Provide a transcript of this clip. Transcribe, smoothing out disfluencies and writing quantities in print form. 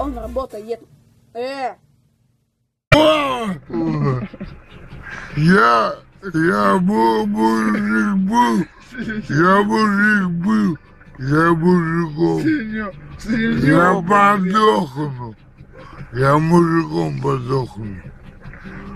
Он работает. Я мужик был, я мужиком. Я подохну. Я мужиком подохну.